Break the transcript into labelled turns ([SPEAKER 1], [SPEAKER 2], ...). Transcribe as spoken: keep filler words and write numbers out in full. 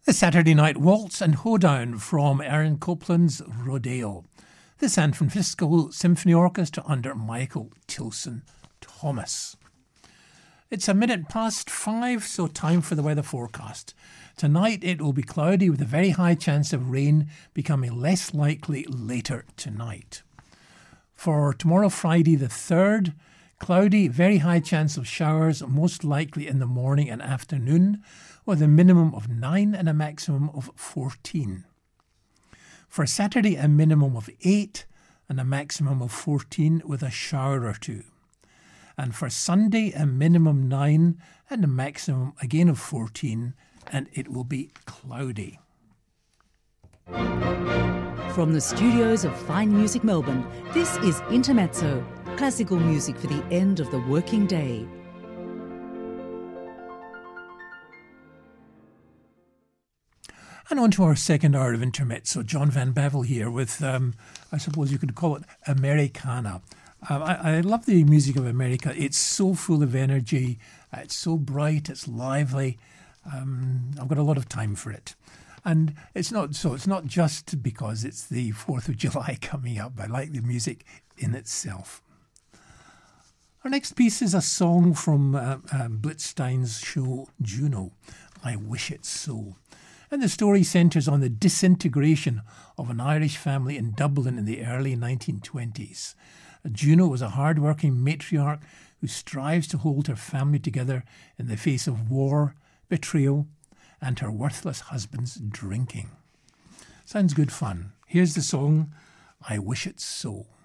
[SPEAKER 1] The Saturday Night Waltz and Hoedown from Aaron Copland's Rodeo. The San Francisco Symphony Orchestra under Michael Tilson Thomas. It's a minute past five, so time for the weather forecast. Tonight it will be cloudy with a very high chance of rain becoming less likely later tonight. For tomorrow, Friday the third, cloudy, very high chance of showers, most likely in the morning and afternoon, with a minimum of nine and a maximum of fourteen. For Saturday, a minimum of eight and a maximum of fourteen with a shower or two. And for Sunday, a minimum nine and a maximum again of fourteen, and it will be cloudy.
[SPEAKER 2] From the studios of Fine Music Melbourne, this is Intermezzo, classical music for the end of the working day.
[SPEAKER 1] And on to our second hour of Intermezzo. John Van Bavel here with, um, I suppose you could call it Americana. Um, I, I love the music of America. It's so full of energy. Uh, it's so bright. It's lively. Um, I've got a lot of time for it. And it's not so. It's not just because it's the fourth of July coming up. I like the music in itself. Our next piece is a song from uh, um, Blitzstein's show Juno, I Wish It So. And the story centres on the disintegration of an Irish family in Dublin in the early nineteen twenties. Juno was a hard-working matriarch who strives to hold her family together in the face of war, betrayal, and her worthless husband's drinking. Sounds good fun. Here's the song, I Wish It So.